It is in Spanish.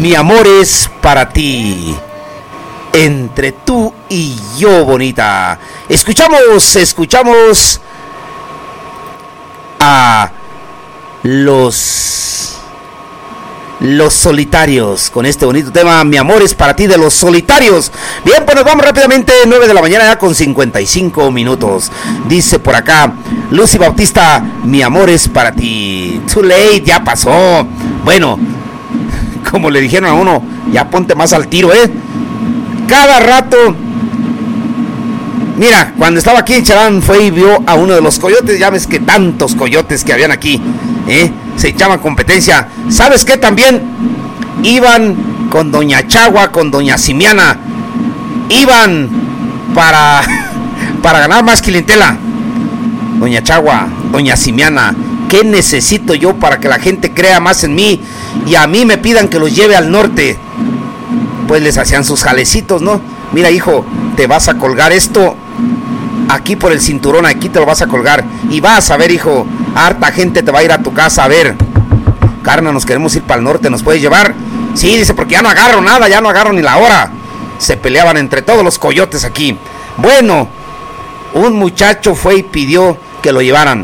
Mi amor es para ti. Entre tú y yo, bonita. Escuchamos a los Solitarios con este bonito tema, Mi amor es para ti, de Los Solitarios. Bien, pues nos vamos rápidamente, 9 de la mañana ya con 55 minutos. Dice por acá Lucy Bautista, mi amor es para ti. Too late, ya pasó. Bueno, como le dijeron a uno, ya ponte más al tiro, cada rato. Mira, cuando estaba aquí en Charán fue y vio a uno de los coyotes. Ya ves que tantos coyotes que habían aquí, se echaban competencia. ¿Sabes qué? También iban con doña Chagua, con doña Simiana. Iban para ganar más clientela. Doña Chagua, doña Simiana, ¿qué necesito yo para que la gente crea más en mí y a mí me pidan que los lleve al norte? Pues les hacían sus jalecitos, ¿no? Mira, hijo, te vas a colgar esto aquí por el cinturón, aquí te lo vas a colgar. Y vas a ver, hijo, harta gente te va a ir a tu casa a ver. Carna, nos queremos ir para el norte, ¿nos puedes llevar? Sí, dice, porque ya no agarro nada, ya no agarro ni la hora. Se peleaban entre todos los coyotes aquí. Bueno, un muchacho fue y pidió que lo llevaran.